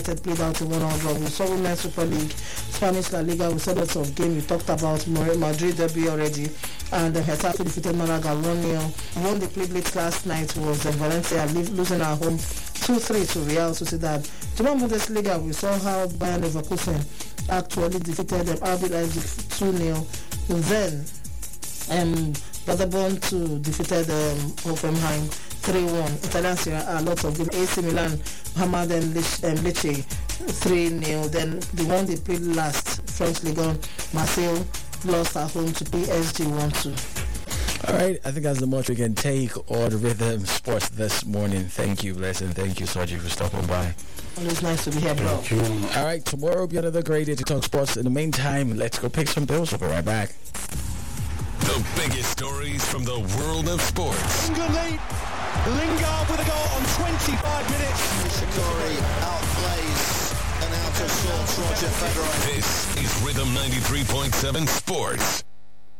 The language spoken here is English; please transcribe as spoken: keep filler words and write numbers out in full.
played out in one hundred. We saw Women's Super League, Spanish La Liga. We saw lots of games. We talked about Madrid derby already, and the Getafe defeated Malaga one nil. One they played late last night was the Valencia losing at home two three to Real Sociedad. German Bundesliga, we saw how Bayern Leverkusen actually defeated them R B Leipzig two nil. Then um, Paderborn two defeated um, Hoffenheim three one. Italian Serie A, lots of games. A C Milan hammered um, Lecce three nil. Then the one they played last, French Ligue one, Marseille lost at home to P S G one two. All right, I think that's the much we can take on Rhythm Sports this morning. Thank you, Les, and thank you, Sergi, for stopping by. Always nice to be here, bro. All right, tomorrow will be another great day to talk sports. In the meantime, let's go pick some bills. We'll be right back. The biggest stories from the world of sports. Lingard with a goal on twenty-five minutes. Shaqiri outplays and out of sorts Roger Federer. This is Rhythm ninety-three point seven Sports.